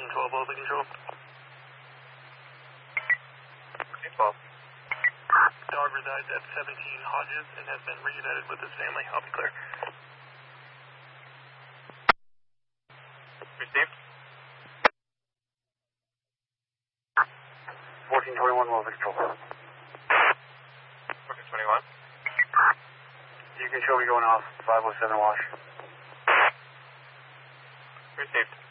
1412, Alpha Control. 12. Dog resides at 17 Hodges and has been reunited with his family. I'll be clear. Received. 1421, Alpha Control. 1421. You can show me going off 507 Wash. Received.